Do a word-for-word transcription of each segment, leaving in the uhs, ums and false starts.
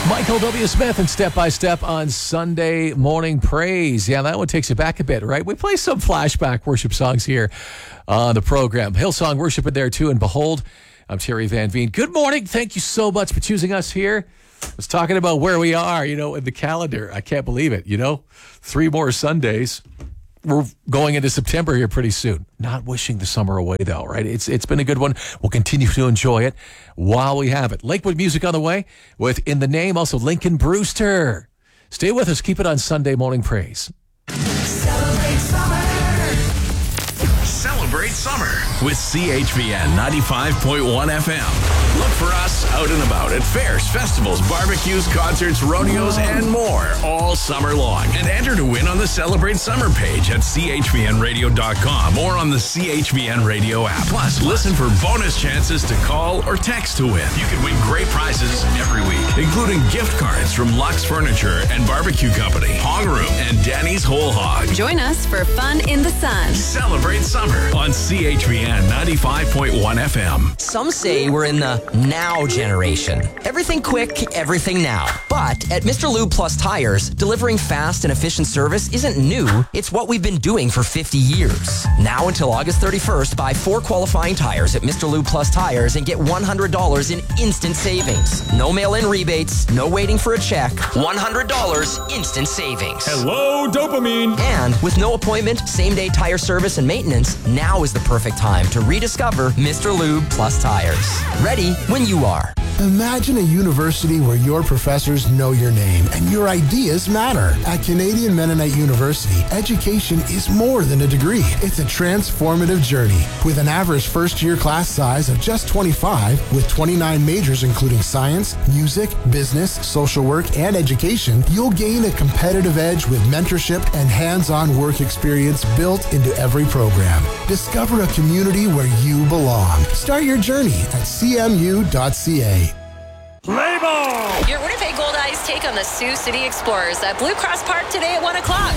Michael W. Smith and Step by Step on Sunday Morning Praise. Yeah, that one takes you back a bit, right? We play some flashback worship songs here on the program. Hillsong Worship in there too. And behold, I'm Terry Van Veen. Good morning. Thank you so much for choosing us here. I was talking about where we are, you know, in the calendar. I can't believe it, you know. Three more Sundays. We're going into September here pretty soon. Not wishing the summer away, though, right? It's It's been a good one. We'll continue to enjoy it while we have it. Lakewood music on the way with In the Name, also Lincoln Brewster. Stay with us. Keep it on Sunday Morning Praise. Celebrate summer. Celebrate summer with C H V N ninety-five point one F M. Look for us out and about at fairs, festivals, barbecues, concerts, rodeos, and more all summer long. And enter to win on the Celebrate Summer page at c h v n radio dot com or on the C H V N Radio app. Plus, listen for bonus chances to call or text to win. You can win great prizes every week, including gift cards from Lux Furniture and Barbecue Company, Hong Room, and Danny's Whole Hog. Join us for fun in the sun. Celebrate summer on C H V N ninety-five point one F M. Some say we're in the now generation. Everything quick, everything now. But at Mister Lube Plus Tires, delivering fast and efficient service isn't new. It's what we've been doing for fifty years. Now until August thirty-first, buy four qualifying tires at Mister Lube Plus Tires and get one hundred dollars in instant savings. No mail-in rebates, no waiting for a check. one hundred dollars instant savings. Hello, dopamine. And with no appointment, same-day tire service and maintenance, now is the perfect time to rediscover Mister Lube Plus Tires. Ready when you are. Imagine a university where your professors know your name and your ideas matter. At Canadian Mennonite University, education is more than a degree. It's a transformative journey. With an average first-year class size of just twenty-five, with twenty-nine majors including science, music, business, social work, and education, you'll gain a competitive edge with mentorship and hands-on work experience built into every program. Discover a community where you belong. Start your journey at c m u dot c a. Play ball! Your Winnipeg Goldeyes take on the Sioux City Explorers at Blue Cross Park today at one o'clock.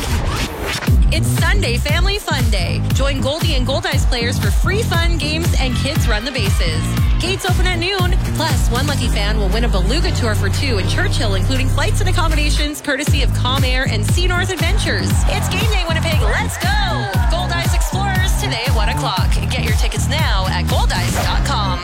It's Sunday Family Fun Day. Join Goldie and Goldeyes players for free fun games and kids run the bases. Gates open at noon. Plus, one lucky fan will win a Beluga tour for two in Churchill, including flights and accommodations courtesy of Calm Air and Sea North Adventures. It's game day, Winnipeg. Let's go! Goldeyes Explorers today at one o'clock. Get your tickets now at goldeyes dot com.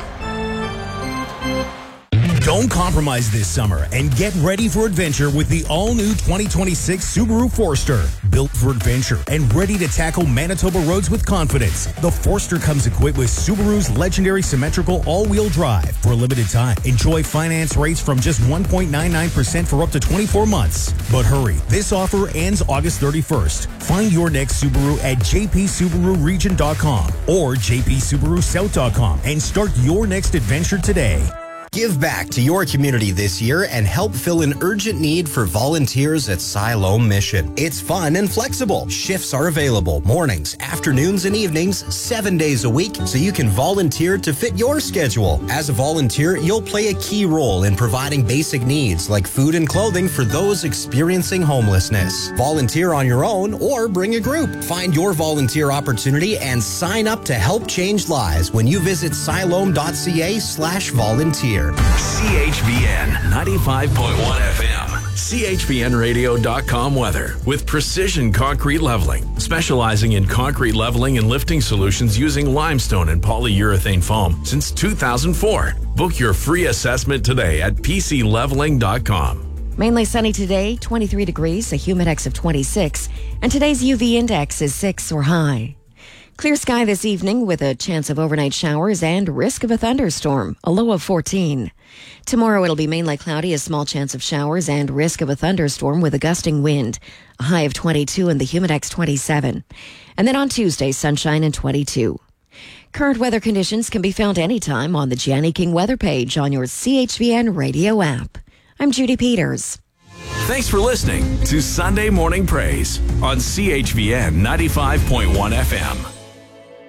Don't compromise this summer and get ready for adventure with the all-new twenty twenty-six Subaru Forester. Built for adventure and ready to tackle Manitoba roads with confidence, the Forester comes equipped with Subaru's legendary symmetrical all-wheel drive. For a limited time, enjoy finance rates from just one point nine nine percent for up to twenty-four months. But hurry, this offer ends August thirty-first. Find your next Subaru at j p subaru region dot com or j p subaru south dot com and start your next adventure today. Give back to your community this year and help fill an urgent need for volunteers at Siloam Mission. It's fun and flexible. Shifts are available mornings, afternoons, and evenings, seven days a week, so you can volunteer to fit your schedule. As a volunteer, you'll play a key role in providing basic needs like food and clothing for those experiencing homelessness. Volunteer on your own or bring a group. Find your volunteer opportunity and sign up to help change lives when you visit siloam dot c a slash volunteer. C H V N ninety-five point one F M. C H V N radio dot com weather with Precision Concrete Leveling, specializing in concrete leveling and lifting solutions using limestone and polyurethane foam since two thousand four. Book your free assessment today at p c leveling dot com. Mainly sunny today, twenty-three degrees, a humidex of twenty-six, and today's U V index is six or high. Clear sky this evening with a chance of overnight showers and risk of a thunderstorm, a low of fourteen. Tomorrow it'll be mainly cloudy, a small chance of showers and risk of a thunderstorm with a gusting wind, a high of twenty-two and the humidex twenty-seven. And then on Tuesday, sunshine and twenty-two. Current weather conditions can be found anytime on the Gianni King weather page on your C H V N radio app. I'm Judy Peters. Thanks for listening to Sunday Morning Praise on C H V N ninety-five point one F M.